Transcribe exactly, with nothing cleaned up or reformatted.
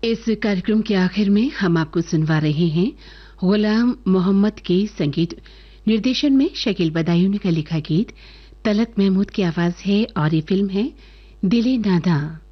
इस कार्यक्रम के आखिर में हम आपको सुनवा रहे हैं गुलाम मोहम्मद के संगीत निर्देशन में शकील बदायूनी का लिखा गीत। तलत महमूद की आवाज है और ये फिल्म है दिले नादा।